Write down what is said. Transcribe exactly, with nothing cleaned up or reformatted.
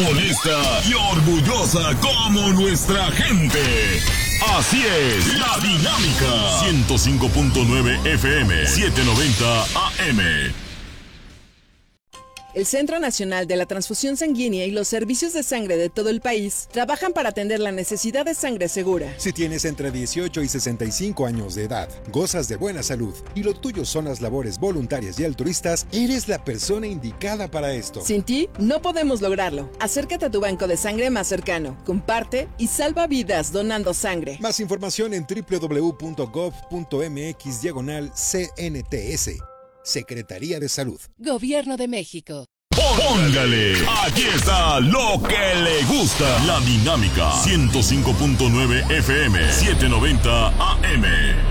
Honesta y orgullosa como nuestra gente. Así es, La Dinámica. ciento cinco punto nueve F M, setecientos noventa A M. El Centro Nacional de la Transfusión Sanguínea y los servicios de sangre de todo el país trabajan para atender la necesidad de sangre segura. Si tienes entre dieciocho y sesenta y cinco años de edad, gozas de buena salud y lo tuyo son las labores voluntarias y altruistas, eres la persona indicada para esto. Sin ti, no podemos lograrlo. Acércate a tu banco de sangre más cercano, comparte y salva vidas donando sangre. Más información en doble u doble u doble u punto gov punto mx diagonal C N T S. Secretaría de Salud. Gobierno de México. Póngale, aquí está lo que le gusta. La Dinámica, ciento cinco punto nueve F M, setecientos noventa A M.